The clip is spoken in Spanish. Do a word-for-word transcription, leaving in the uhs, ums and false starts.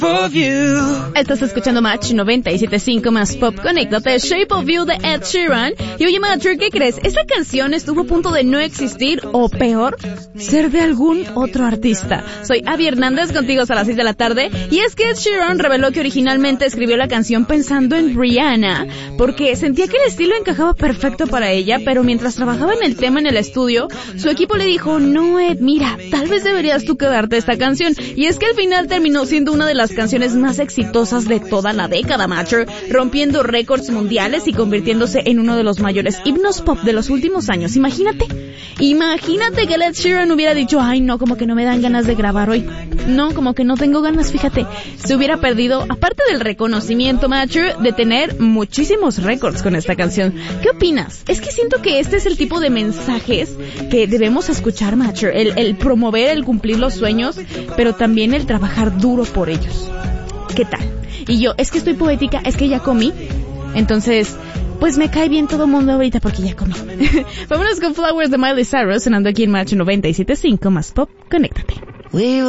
of You. Estás escuchando Match noventa y siete punto cinco más Pop. Conéctate, Shape of You de Ed Sheeran. Y oye, Match, ¿qué crees? Esta canción estuvo a punto de no existir, o peor, ser de algún otro artista. Soy Abby Hernández, contigo a las seis de la tarde. Y es que Ed Sheeran reveló que originalmente escribió la canción pensando en Rihanna, porque sentía que el estilo encajaba perfecto para ella, pero mientras trabajaba en el tema en el estudio, su equipo le dijo, no Ed, mira, tal vez deberías tú quedarte esta canción. Y es que al final terminó siendo una de las canciones más exitosas de toda la década, Matcher, rompiendo récords mundiales y convirtiéndose en uno de los mayores himnos pop de los últimos años. Imagínate, imagínate que Ed Sheeran hubiera dicho, ay no, como que no me dan ganas de grabar hoy. No, como que no tengo ganas, fíjate. Se hubiera perdido, aparte del reconocimiento, Matcher, de tener muchísimos récords con esta canción. ¿Qué opinas? Es que siento que este es el tipo de mensajes que debemos escuchar, Matcher. El, el promover, el cumplir los sueños, pero también el trabajar duro por ellos. ¿Qué tal? Y yo, es que estoy poética, es que ya comí. Entonces, pues me cae bien todo el mundo ahorita porque ya comí. Vámonos con Flowers de Miley Cyrus, sonando aquí en Match noventa y siete punto cinco más Pop. Conéctate. We